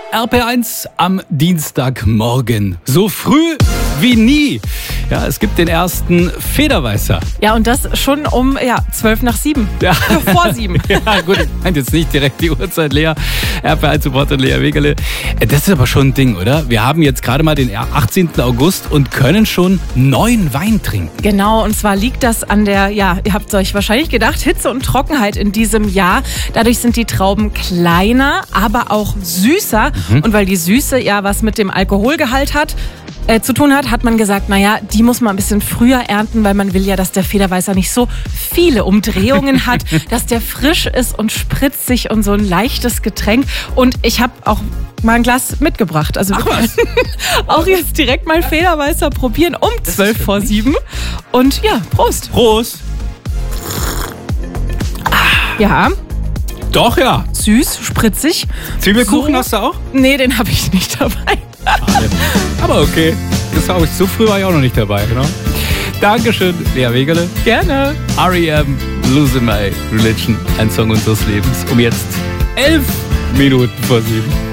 RP1 am Dienstagmorgen. So früh wie nie. Ja, es gibt den ersten Federweißer. Ja, und das schon um 7:12. Ja. Vor 7. Ja, gut, ich meine jetzt nicht direkt die Uhrzeit, Lea. RP1-Supporter Lea Wegerle. Das ist aber schon ein Ding, oder? Wir haben jetzt gerade mal den 18. August und können schon neuen Wein trinken. Genau, und zwar liegt das an der, ihr habt euch wahrscheinlich gedacht, Hitze und Trockenheit in diesem Jahr. Dadurch sind die Trauben kleiner, aber auch süßer. Und weil die Süße ja was mit dem Alkoholgehalt zu tun hat, hat man gesagt, die muss man ein bisschen früher ernten, weil man will ja, dass der Federweißer nicht so viele Umdrehungen hat, dass der frisch ist und spritzig und so ein leichtes Getränk. Und ich habe auch mal ein Glas mitgebracht. Also wir können auch jetzt direkt mal Federweißer probieren um 7:12. Und ja, Prost. Prost. Ja. Doch, ja. Süß, spritzig. Zwiebelkuchen hast du auch? Nee, den habe ich nicht dabei. Aber okay. So früh war ich auch noch nicht dabei, genau. Dankeschön, Lea Wegerle. Gerne. R.E.M. Losing My Religion, ein Song unseres Lebens. Um jetzt 11 Minuten vor 7.